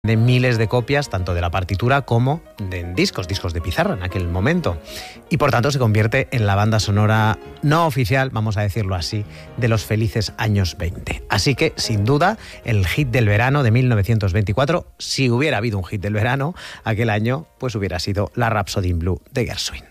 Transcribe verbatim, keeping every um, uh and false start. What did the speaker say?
de miles de copias, tanto de la partitura como de discos, discos de pizarra en aquel momento. Y por tanto se convierte en la banda sonora no oficial, vamos a decirlo así, de los felices años veinte. Así que, sin duda, el hit del verano de mil novecientos veinticuatro, si hubiera habido un hit del verano aquel año, pues hubiera sido la Rhapsody in Blue de Gershwin.